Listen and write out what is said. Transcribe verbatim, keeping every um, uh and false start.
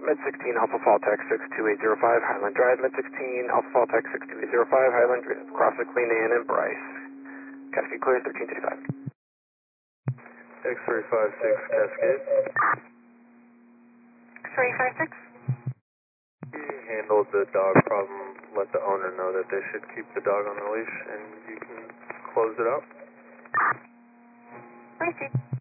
Med sixteen, Alpha Fall Tech six two eight zero five, Highland Drive, Med sixteen, Alpha Fall Tech six two eight zero five, Highland Drive, cross the Queen Anne and Bryce. Cascade clear, thirteen thirty-five. X three five six, Cascade. X three five six. You handled the dog problem, let the owner know that they should keep the dog on the leash, and you can close it out. Received.